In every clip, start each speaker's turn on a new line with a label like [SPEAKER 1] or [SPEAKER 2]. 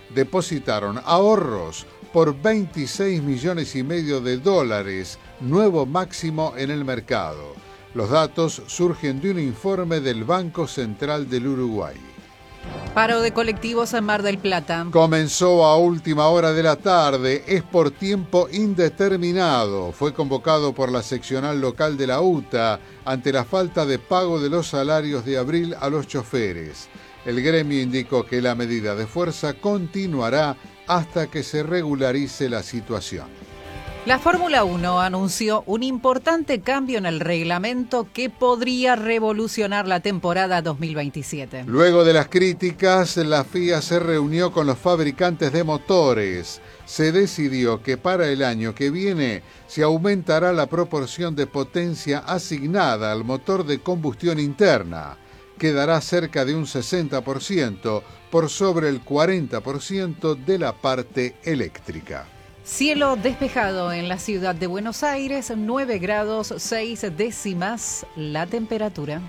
[SPEAKER 1] depositaron ahorros por 26 millones y medio de dólares, nuevo máximo en el mercado. Los datos surgen de un informe del Banco Central del Uruguay.
[SPEAKER 2] Paro de colectivos en Mar del Plata.
[SPEAKER 1] Comenzó a última hora de la tarde, es por tiempo indeterminado. Fue convocado por la seccional local de la UTA ante la falta de pago de los salarios de abril a los choferes. El gremio indicó que la medida de fuerza continuará hasta que se regularice la situación.
[SPEAKER 2] La Fórmula 1 anunció un importante cambio en el reglamento que podría revolucionar la temporada 2027.
[SPEAKER 1] Luego de las críticas, la FIA se reunió con los fabricantes de motores. Se decidió que para el año que viene se aumentará la proporción de potencia asignada al motor de combustión interna. Quedará cerca de un 60% por sobre el 40% de la parte eléctrica.
[SPEAKER 2] Cielo despejado en la ciudad de Buenos Aires, 9 grados 6 décimas la temperatura.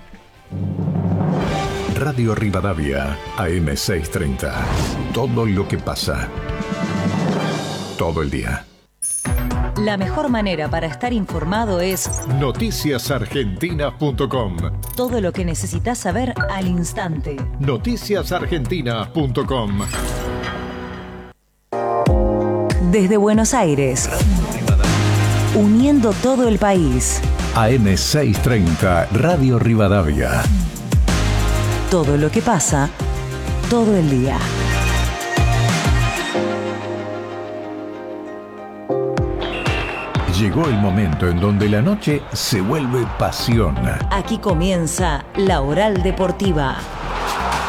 [SPEAKER 3] Radio Rivadavia, AM 630. Todo lo que pasa. Todo el día.
[SPEAKER 4] La mejor manera para estar informado es
[SPEAKER 3] noticiasargentina.com.
[SPEAKER 4] Todo lo que necesitas saber al instante.
[SPEAKER 3] Noticiasargentina.com.
[SPEAKER 4] Desde Buenos Aires, uniendo todo el país.
[SPEAKER 3] AM 630, Radio Rivadavia.
[SPEAKER 4] Todo lo que pasa, todo el día.
[SPEAKER 3] Llegó el momento en donde la noche se vuelve pasión.
[SPEAKER 4] Aquí comienza La Oral Deportiva.